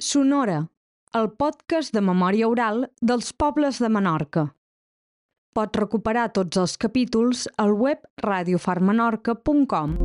Sonora, el podcast de memòria oral dels pobles de Menorca. Pots recuperar tots els capítols al web radiofarmenorca.com.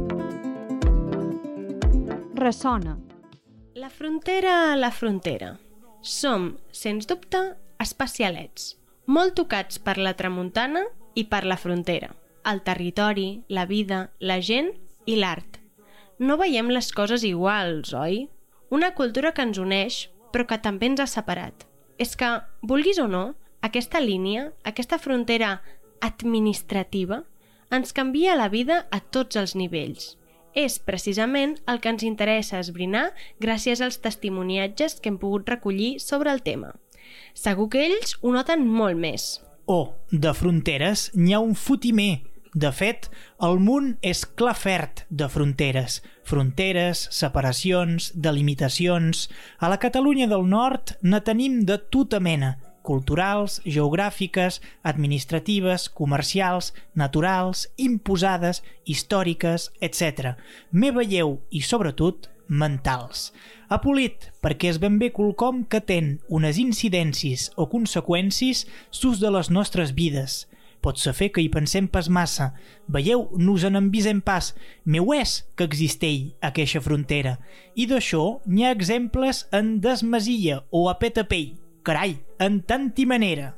Ressona. La frontera. Som, sens dubte, especialets, molt tocats per la tramuntana i per la frontera, el territori, la vida, la gent i l'art. No veiem les coses iguals, oi? Una cultura que ens uneix, però que també ens ha separat. És que, vulguis o no, aquesta línia, aquesta frontera administrativa, ens canvia la vida a tots els nivells. És precisament el que ens interessa esbrinar gràcies als testimoniatges que hem pogut recollir sobre el tema. Segur que ells ho noten molt més. De fronteres n'hi ha un fotimer. De fet, el món és clafert de fronteres. Fronteres, separacions, delimitacions... A la Catalunya del Nord ne tenim de tota mena. Culturals, geogràfiques, administratives, comercials, naturals, imposades, històriques, etc. Me veieu, i sobretot, mentals. Apolit, perquè és ben bé quelcom que ten unes incidències o conseqüències sus de les nostres vides. Pot ser fer que hi pensem pas massa. Veieu, nos en envisem pas. Meu és que existeix aquesta frontera. I d'això n'hi ha exemples en Desmasia o a Petapell. Carai, en tanti manera.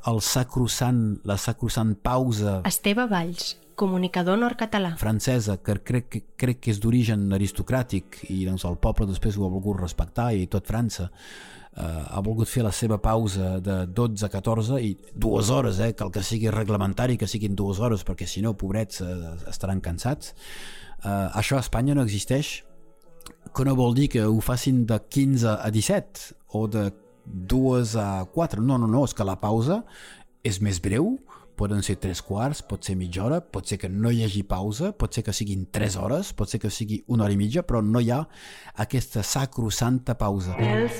La sacrosant pausa... Esteve Valls, comunicador nord-català. Francesa, que crec que és d'origen aristocràtic i doncs, el poble després ho ha volgut respectar i tot França ha volgut fer la seva pausa de 12 a 14 i 2 hores, que el que sigui reglamentari que siguin 2 hores perquè si no, pobrets, estaran cansats. Això a Espanya no existeix, que no vol dir que ho facin de 15 a 17 o de 2 a 4, no, és que la pausa és més breu, poden ser 3 quarts, pot ser mitja hora, pot ser que no hi hagi pausa, pot ser que siguin 3 hores, pot ser que sigui 1 hora i mitja, però no hi ha aquesta sacrosanta pausa. Els